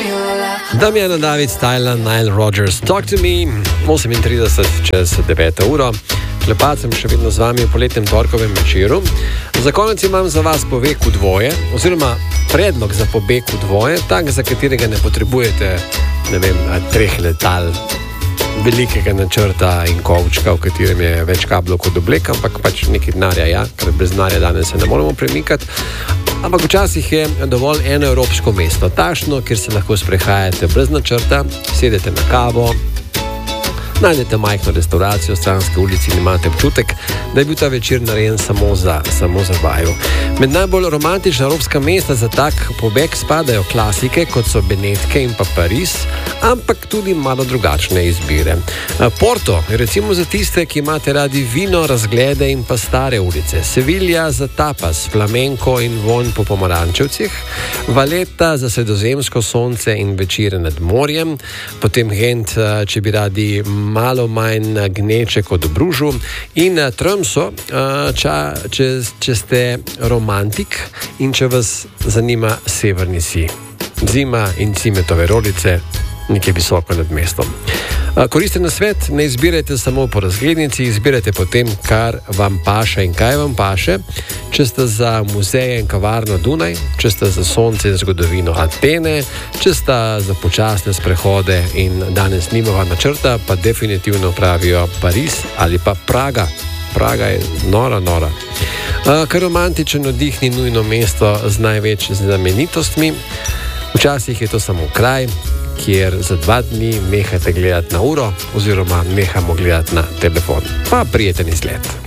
Damjana David, Styla, Nile Rodgers, Talk to Me, 38 čez 9 uro. Klepacem še vedno z vami v poletnem torkovem večeru. Za konec imam za vas pobeg v dvoje, oziroma predlog za pobeg v dvoje, tak, za katerega ne potrebujete, ne vem, 3 letal, velikega načrta in kovčka, v katerem je več kablov kot oblek, ampak pač nekaj denarja, ja, ker brez denarja danes se ne moremo premikati. Ampak včasih je dovolj eno evropsko mesto, takšno, kjer se lahko sprehajate brez načrta, sedete na kavo, najdete majhno restauracijo v stranski ulici in imate občutek, da je bil ta večer narejen samo za vaju. Med najbolj romantična evropska mesta za tak pobeg spadajo klasike, kot so Benetke in pa Pariz, ampak tudi malo drugačne izbire. Porto je recimo za tiste, ki imate radi vino, razglede in pa stare ulice. Sevilja za tapas, flamenko in vonj po pomarančevcih. Valetta za sredozemsko sonce in večere nad morjem. Potem Gent, če bi radi malo manj gneče kot v Bružu. In Tromsø, če ste romantik in če vas zanima severni sij. Zima in cimetove rolice, nekje visoko nad mestom. Koristen nasvet, ne izbirajte samo po razglednici, izbirajte po tem, kar vam paše in kaj vam paše. Če ste za muzeje in kavarno Dunaj, če ste za sonce in zgodovino Atene, če ste za počasne sprehode in danes nimava načrta, pa definitivno pravijo Pariz ali pa Praga. Praga je nora. Kar romantičen oddih ni nujno mesto z največ znamenitostmi. Včasih je to samo kraj, kjer za 2 dni nehate gledati na uro oziroma nehamo gledati na telefon. Pa prijeten izlet.